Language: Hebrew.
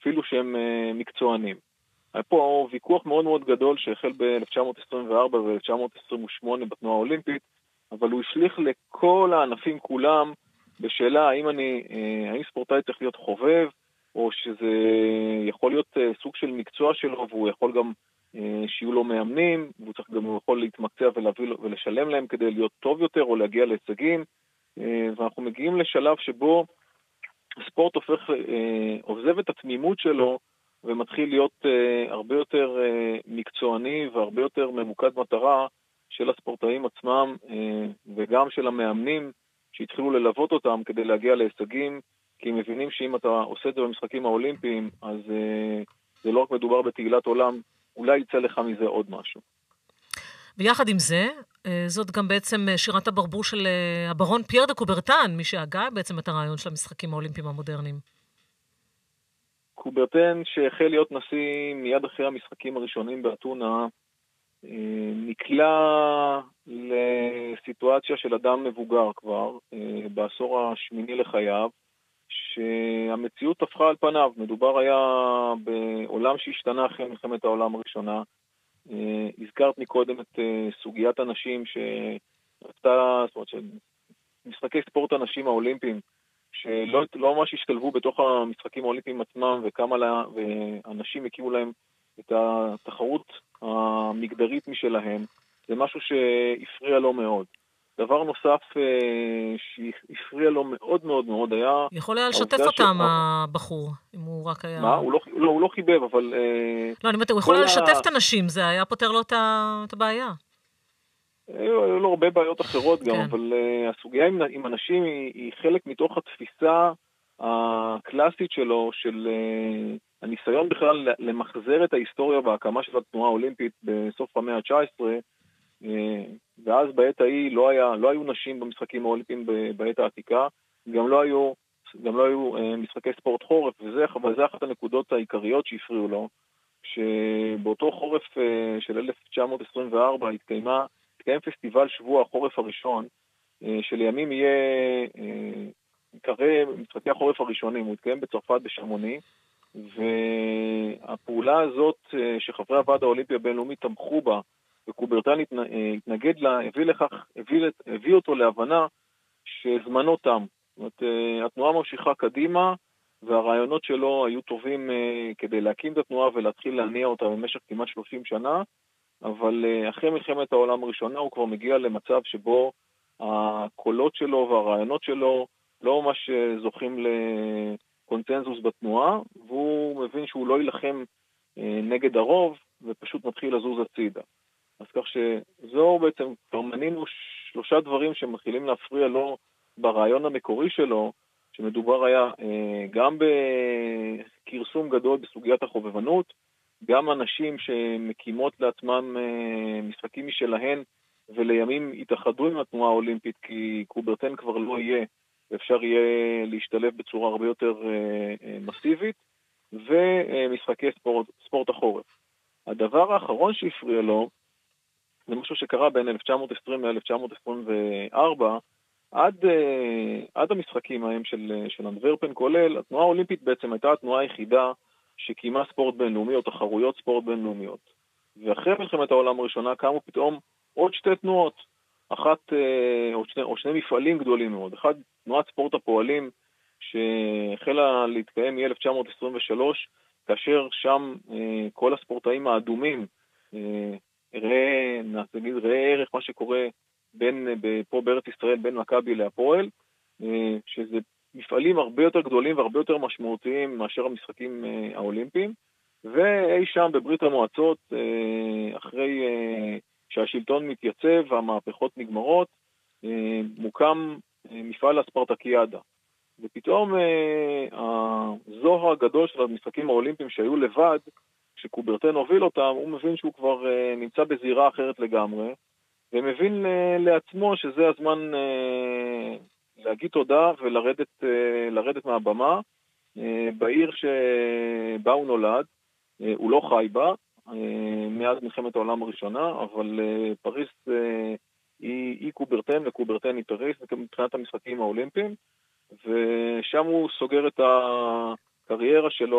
אפילו שהם מקצוענים. היה פה ויכוח מאוד מאוד גדול שהחל ב-1924 ו-1928 בתנועה האולימפית, אבל הוא השליך לכל הענפים כולם בשאלה האם ספורטאי צריך להיות חובב, או שזה יכול להיות סוג של מקצוע שלו, והוא יכול גם שיהיו לו מאמנים, והוא צריך גם יכול להתמקצע ולשלם להם כדי להיות טוב יותר או להגיע להישגים, ואנחנו מגיעים לשלב שבו הספורט עוזב את התמימות שלו, ומתחיל להיות הרבה יותר מקצועני והרבה יותר ממוקד מטרה של הספורטאים עצמם וגם של המאמנים שהתחילו ללוות אותם כדי להגיע להישגים, כי הם מבינים שאם אתה עושה את זה במשחקים האולימפיים, אז זה לא רק מדובר בתהילת עולם, אולי יצא לך מזה עוד משהו. ויחד עם זה, זאת גם בעצם שירת הברבור של הברון פייר דה קוברטן, מי שהגה בעצם את הרעיון של המשחקים האולימפיים המודרניים. קוברטן, שהחל להיות נשיא מיד אחרי המשחקים הראשונים באתונה, נקלע לסיטואציה של אדם מבוגר כבר, בעשור השמיני לחייו, שהמציאות הפכה על פניו. מדובר היה בעולם שהשתנה אחרי מלחמת העולם הראשונה. הזכרת מקודם את סוגיית הנשים שרצתה, זאת אומרת, משחקי ספורט הנשים האולימפיים, שלא ממש השתלבו בתוך המשחקים האולימפיים עצמם, ואנשים הקימו להם את התחרות המגדרית משלהם. זה משהו שהפריע לו מאוד. דבר נוסף שהפריע לו מאוד מאוד מאוד היה... יכול היה לשתף אותם הבחור, אם הוא רק היה... מה? הוא לא חיבב, אבל... לא, אני אומרת, הוא יכול היה לשתף את הנשים, זה היה פותר לו את הבעיה. היו לו הרבה בעיות אחרות גם, אבל הסוגיה עם אנשים היא חלק מתוך התפיסה הקלאסית שלו, של הניסיון בכלל למחזר את ההיסטוריה וההקמה של התנועה האולימפית בסוף המאה ה-19, ואז בעת ההיא לא היו נשים במשחקים האולימפיים בעת העתיקה, גם לא היו משחקי ספורט חורף, וזה אחת הנקודות העיקריות שהפריעו לו, שבאותו חורף של 1924 התקיים פסטיבל שבוע החורף הראשון, שלימים יקרא משחקי החורף הראשונים, הוא התקיים בצרפת בשמוני, והפעולה הזאת שחברי הוועד האולימפי הבינלאומי תמכו בה, וקוברטן התנגד לה, הביא אותו להבנה שזמנו תם. זאת אומרת, התנועה ממשיכה קדימה, והרעיונות שלו היו טובים כדי להקים את התנועה ולהתחיל להניע אותה במשך כמעט 30 שנה, אבל אחרי מלחמת העולם הראשונה הוא כבר מגיע למצב שבו הקולות שלו והרעיונות שלו לא ממש זוכים לקונצנזוס בתנועה, והוא מבין שהוא לא ילחם נגד הרוב, ופשוט מתחיל לזוז הצידה. אז כך שזו בעצם, כבר מנינו 3 דברים שמתחילים להפריע לו ברעיון המקורי שלו, שמדובר היה גם בקרסום גדול בסוגיית החובבנות, גם אנשים שמקימות לעצמם משחקים משלהן, ולימים התאחדו עם התנועה האולימפית, כי קוברטן כבר לא יהיה, ואפשר יהיה להשתלב בצורה הרבה יותר מסיבית, ומשחקי ספורט החורף. הדבר האחרון שהפריע לו, זה משהו שקרה בין 1920 ל-1924, עד המשחקים ההם של אנטוורפן כולל, התנועה האולימפית בעצם הייתה התנועה היחידה שקיימה ספורט בינלאומי או תחרויות ספורט בינלאומיות. ואחרי מלחמת העולם הראשונה קמו פתאום עוד 2 תנועות, או 2 מפעלים גדולים מאוד. אחד, תנועת ספורט הפועלים, שהחלה להתקיים מ-1923, כאשר שם כל הספורטאים האדומים, ראה ערך מה שקורה פה בארץ ישראל בין מכבי להפועל, שזה מפעלים הרבה יותר גדולים והרבה יותר משמעותיים מאשר המשחקים האולימפיים, ואי שם בברית המועצות, אחרי שהשלטון מתייצב והמהפכות נגמרות, מוקם מפעל הספרטקיאדה. ופתאום הזוהר הגדול של המשחקים האולימפיים שהיו לבד, כשקוברטן הוביל אותם, הוא מבין שהוא כבר נמצא בזירה אחרת לגמרי, ומבין לעצמו שזה הזמן להגיד תודה ולרדת מהבמה בעיר שבה הוא נולד. הוא לא חי בה מאז מלחמת העולם הראשונה, אבל פריס היא קוברטן וקוברטן היא פריס מבחינת המשחקים האולימפיים, ושם הוא סוגר את הקריירה שלו